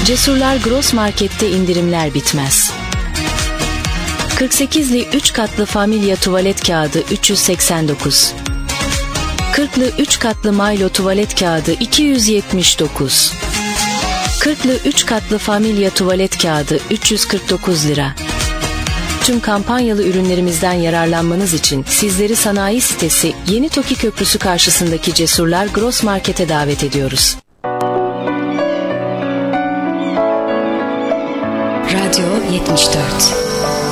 Cesurlar Gross Market'te indirimler bitmez. 48'li 3 katlı Familya tuvalet kağıdı 389. 40'lı 3 katlı Milo tuvalet kağıdı 279. 40'lı 3 katlı Familya tuvalet kağıdı 349 lira. Tüm kampanyalı ürünlerimizden yararlanmanız için sizleri sanayi sitesi Yeni Toki Köprüsü karşısındaki Cesurlar Gross Market'e davet ediyoruz. Radyo 74